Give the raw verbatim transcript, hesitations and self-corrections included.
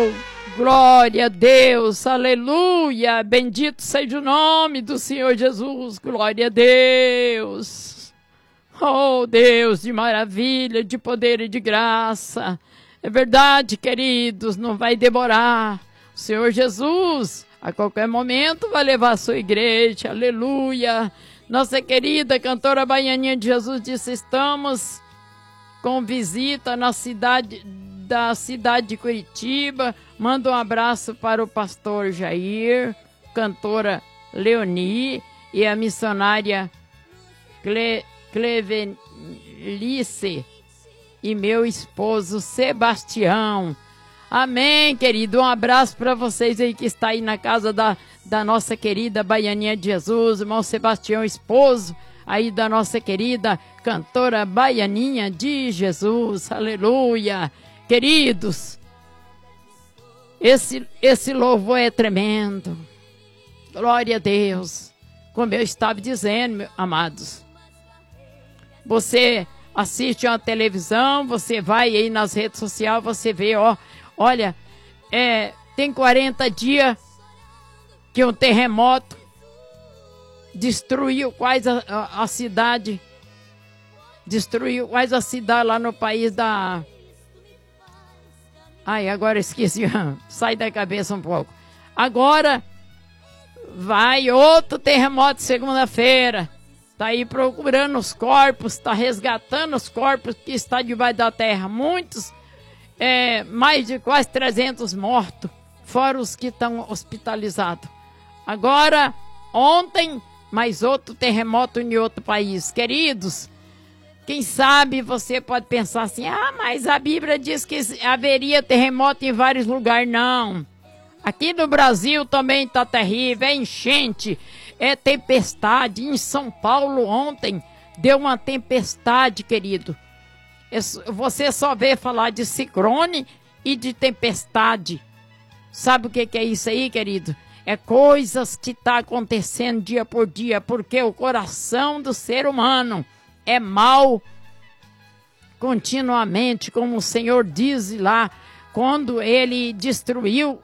Oh, glória a Deus, aleluia, bendito seja o nome do Senhor Jesus, glória a Deus. Oh, Deus de maravilha, de poder e de graça. É verdade, queridos, não vai demorar. O Senhor Jesus, a qualquer momento, vai levar a sua igreja, aleluia. Nossa querida cantora Baianinha de Jesus disse, estamos com visita na cidade, da cidade de Curitiba. Manda um abraço para o pastor Jair, cantora Leoni e a missionária Cle, Clevelice e meu esposo Sebastião. Amém, querido. Um abraço para vocês aí que está aí na casa da, da nossa querida Baianinha de Jesus, irmão Sebastião, esposo aí da nossa querida cantora Baianinha de Jesus. Aleluia. Queridos, esse, esse louvor é tremendo. Glória a Deus. Como eu estava dizendo, meus amados, você assiste uma televisão, você vai aí nas redes sociais, você vê, ó, olha, é, tem quarenta dias que um terremoto destruiu quase a, a, a cidade, destruiu quase a cidade lá no país da... Ai, agora esqueci, sai da cabeça um pouco. Agora vai outro terremoto segunda-feira. Está aí procurando os corpos, está resgatando os corpos que estão debaixo da terra. Muitos, é, mais de quase trezentos mortos, fora os que estão hospitalizados. Agora, ontem, mais outro terremoto em outro país. Queridos, quem sabe você pode pensar assim, ah, mas a Bíblia diz que haveria terremoto em vários lugares. Não. Aqui no Brasil também está terrível, é enchente, é tempestade. Em São Paulo ontem deu uma tempestade, querido. Você só vê falar de ciclone e de tempestade. Sabe o que que é isso aí, querido? É coisas que estão acontecendo dia por dia, porque o coração do ser humano é mau continuamente, como o Senhor diz lá, quando ele destruiu